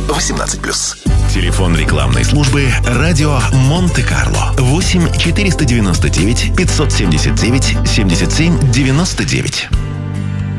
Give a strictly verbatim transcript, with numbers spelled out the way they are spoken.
восемнадцать плюс. Телефон рекламной службы «Радио Монте-Карло». восемь четыреста девяносто девять пятьсот семьдесят девять семьдесят семь девяносто девять.